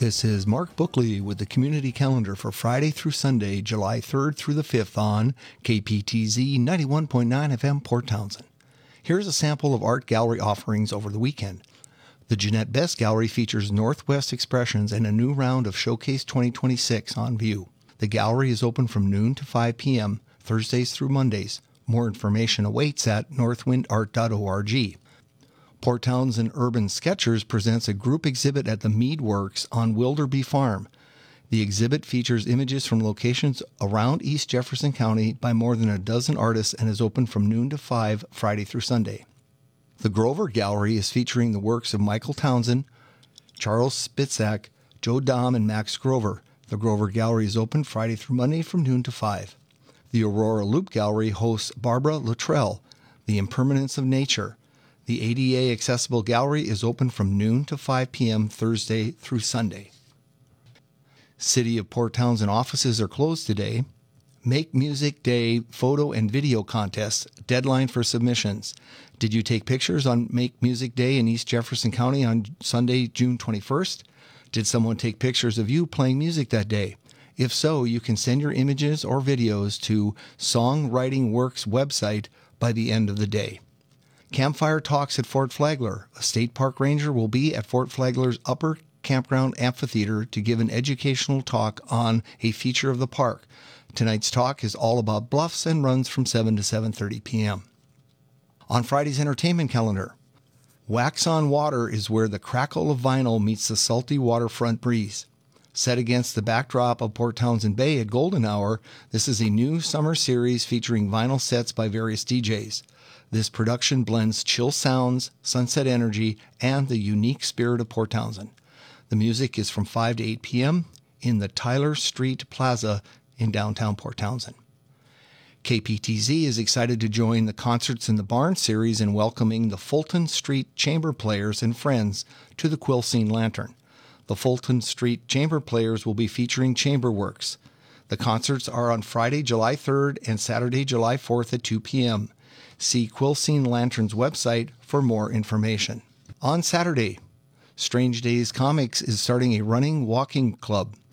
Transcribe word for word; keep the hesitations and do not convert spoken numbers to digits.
This is Mark Bookley with the community calendar for Friday through Sunday, July third through the fifth on K P T Z ninety-one point nine F M Port Townsend. Here's a sample of art gallery offerings over the weekend. The Jeanette Best Gallery features Northwest Expressions and a new round of Showcase twenty twenty-six on view. The gallery is open from noon to five p.m., Thursdays through Mondays. More information awaits at northwind art dot org. Port Townsend Urban Sketchers presents a group exhibit at the Mead Works on Wilderby Farm. The exhibit features images from locations around East Jefferson County by more than a dozen artists and is open from noon to five, Friday through Sunday. The Grover Gallery is featuring the works of Michael Townsend, Charles Spitzak, Joe Dahm, and Max Grover. The Grover Gallery is open Friday through Monday from noon to five. The Aurora Loop Gallery hosts Barbara Luttrell, The Impermanence of Nature. The A D A Accessible Gallery is open from noon to five p.m. Thursday through Sunday. City of Port Townsend offices are closed today. Make Music Day photo and video contest, deadline for submissions. Did you take pictures on Make Music Day in East Jefferson County on Sunday, June twenty-first? Did someone take pictures of you playing music that day? If so, you can send your images or videos to Songwriting Works website by the end of the day. Campfire Talks at Fort Flagler. A state park ranger will be at Fort Flagler's Upper Campground Amphitheater to give an educational talk on a feature of the park. Tonight's talk is all about bluffs and runs from seven to seven thirty p.m. On Friday's entertainment calendar, Wax on Water is where the crackle of vinyl meets the salty waterfront breeze. Set against the backdrop of Port Townsend Bay at Golden Hour, this is a new summer series featuring vinyl sets by various D Js. This production blends chill sounds, sunset energy, and the unique spirit of Port Townsend. The music is from five to eight p.m. in the Tyler Street Plaza in downtown Port Townsend. K P T Z is excited to join the Concerts in the Barn series in welcoming the Fulton Street Chamber Players and Friends to the Quilcene Lantern. The Fulton Street Chamber Players will be featuring chamber works. The concerts are on Friday, July third and Saturday, July fourth at two p.m. See Quilcene Lantern's website for more information. On Saturday, Strange Days Comics is starting a running walking club.